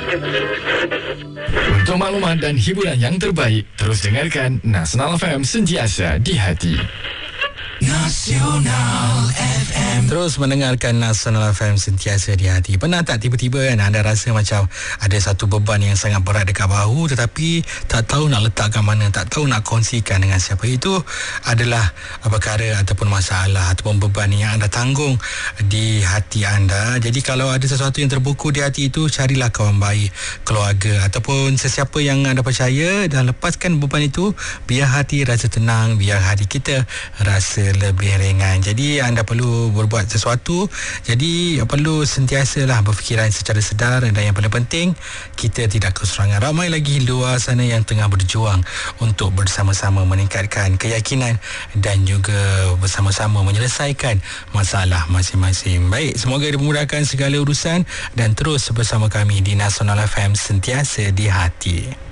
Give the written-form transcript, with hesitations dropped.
Untuk maklumat dan hiburan yang terbaik, terus dengarkan Nasional FM, sentiasa di hati. Nasional FM. Terus mendengarkan Nasional FM, sentiasa di hati. Pernah tak tiba-tiba kan anda rasa macam ada satu beban yang sangat berat dekat bahu, tetapi tak tahu nak letakkan mana, tak tahu nak kongsikan dengan siapa? Itu adalah perkara ataupun masalah ataupun beban yang anda tanggung di hati anda. Jadi kalau ada sesuatu yang terbuku di hati itu, carilah kawan baik, keluarga ataupun sesiapa yang anda percaya dan lepaskan beban itu, biar hati rasa tenang, biar hati kita rasa lebih ringan. Jadi anda perlu berbuat sesuatu. Jadi perlu sentiasalah berfikiran secara sedar, dan yang paling penting, kita tidak keserangan. Ramai lagi luar sana yang tengah berjuang untuk bersama-sama meningkatkan keyakinan dan juga bersama-sama menyelesaikan masalah masing-masing. Baik, semoga dimudahkan segala urusan dan terus bersama kami di Nasional FM, sentiasa di hati.